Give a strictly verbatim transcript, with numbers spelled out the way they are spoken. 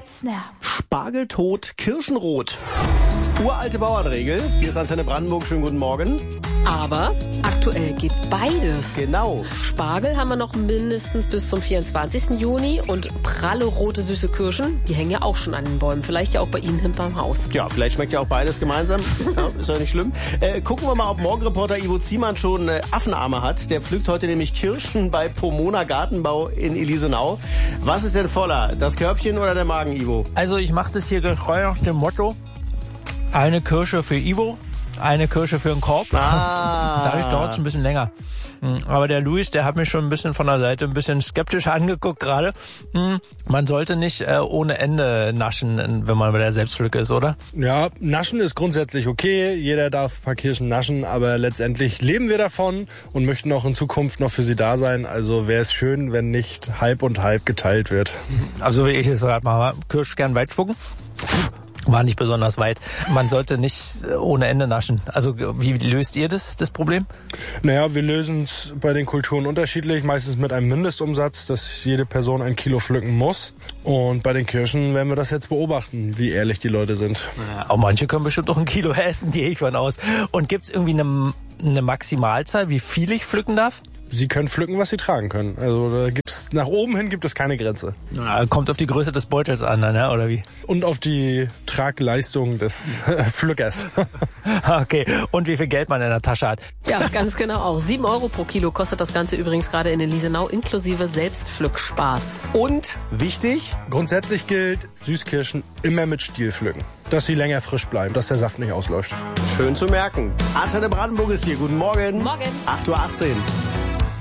Wait, snap. Spargeltot, Kirschenrot. Uralte Bauernregel. Hier ist Antenne Brandenburg. Schönen guten Morgen. Aber aktuell geht beides. Genau. Spargel haben wir noch mindestens bis zum vierundzwanzigsten Juni und pralle rote süße Kirschen, die hängen ja auch schon an den Bäumen. Vielleicht ja auch bei Ihnen hinterm Haus. Ja, vielleicht schmeckt ja auch beides gemeinsam. Ja, ist ja nicht schlimm. Äh, gucken wir mal, ob Morgenreporter Ivo Ziemann schon äh, Affenarme hat. Der pflückt heute nämlich Kirschen bei Pomona Gartenbau in Elisenau. Was ist denn voller? Das Körbchen oder der Magen, Ivo? Also ich mache das hier getreu nach dem Motto, eine Kirsche für Ivo, eine Kirsche für den Korb. Ah. Dadurch dauert es ein bisschen länger. Aber der Luis, der hat mich schon ein bisschen von der Seite ein bisschen skeptisch angeguckt gerade. Man sollte nicht äh, ohne Ende naschen, wenn man bei der Selbstpflücke ist, oder? Ja, naschen ist grundsätzlich okay. Jeder darf ein paar Kirschen naschen, aber letztendlich leben wir davon und möchten auch in Zukunft noch für sie da sein. Also wäre es schön, wenn nicht halb und halb geteilt wird. Also wie ich es gerade mache, Kirschkern weit spucken. War nicht besonders weit. Man sollte nicht ohne Ende naschen. Also wie löst ihr das, das Problem? Naja, wir lösen es bei den Kulturen unterschiedlich. Meistens mit einem Mindestumsatz, dass jede Person ein Kilo pflücken muss. Und bei den Kirschen werden wir das jetzt beobachten, wie ehrlich die Leute sind. Ja, auch manche können bestimmt auch ein Kilo essen, gehe ich von aus. Und gibt es irgendwie eine, eine Maximalzahl, wie viel ich pflücken darf? Sie können pflücken, was sie tragen können. Also da gibt's nach oben hin gibt es keine Grenze. Ja, kommt auf die Größe des Beutels an, ne? Oder wie? Und auf die Tragleistung des Pflückers. Okay. Und wie viel Geld man in der Tasche hat. Ja, ganz genau auch. Sieben Euro pro Kilo kostet das Ganze übrigens gerade in Elisenau inklusive Selbstpflückspaß. Und wichtig, Grundsätzlich gilt, Süßkirschen immer mit Stiel pflücken. Dass sie länger frisch bleiben, dass der Saft nicht ausläuft. schön zu merken. Antenne Brandenburg ist hier. Guten Morgen. Morgen. acht Uhr achtzehn.